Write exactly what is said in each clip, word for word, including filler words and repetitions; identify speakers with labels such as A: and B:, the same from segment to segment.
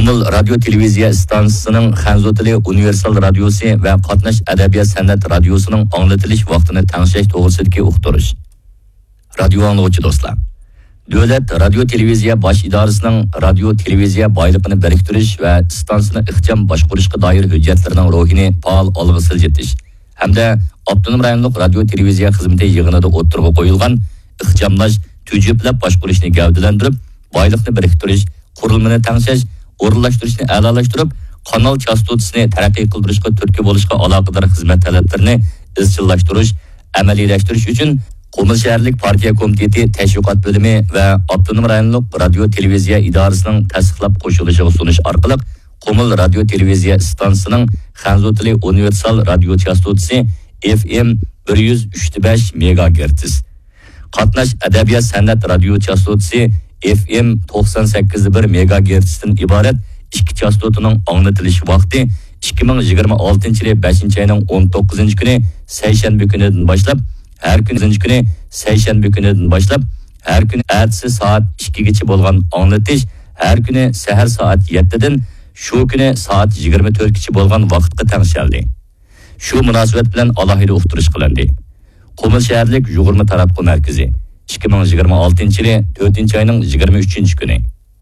A: Qumul Radio Televiziya stansiyasining Xanzu tili universal radiosi va Qatnash adabiyot san'at radiosining anglatilish vaqtini tanqishlash to'g'risidagi uqtirish. Radio anglovchi do'stlar. Davlat radio televiziya bosh idorasining radio televiziya boyligini biriktirish va stansiyani ixcham boshqarishga doir hujjatlarining ruhini faol olg'a siljitish hamda avtonom rayonlik radio televiziya xizmati yig'inida o'tirg'a qo'yilgan ixchamlash, tujublab boshqarishni gavdalantirib, boylikni biriktirish, qurilmani tanqishlash, o'rinlashtirishni a'lolashtirib, kanal chastotasini taraqqiy qildirishga turtki bo'lishga aloqador xizmat talablarini izchillashtirish, amaliylashtirish uchun Qumul shaharlik partiya komiteti tashviqot bo'limi va avtonom rayonlik radio televiziya idorasining tasdiqlab qo'shilishiga sunish orqali Qumul radio televiziya stansiyasining Xanzu tili universal radio chastotasi F M bir yuz uch nuqta besh megagerts, Qatnash adabiyot san'at radio chastotasi F M to'qson sakkiz nuqta bir megagertsdan iborat ikki chastotaning anglatilish vaqti ikki ming yigirma oltinchi yil beshinchi oyning o'n to'qqizinchi kuni seshanba kunidan boshlab her gün günü seshanba kunidan boshlab her gün ertesi saat ikkigacha bo'lgan anglatish her günü sahar saat yettidan shu kuni saat yigirma to'rtgacha bo'lgan vaqtga taqshaldi. Shu munosabat bilan alohida uqtirish qilindi. Qumul shaharlik yugurma tarafqi markazi ikki ming yigirma oltinchi yil to'rtinchi oyning yigirma uchinchi kuni.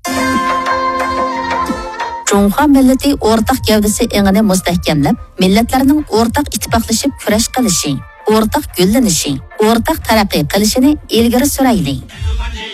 B: Cumhuriyet milleti ortak gavdasi engini mustahkamlab, millatlarning ortak ittifoqlashib kurash qilishi, ortak gullanishi, ortak taraqqiy qilishini ilgari surayli.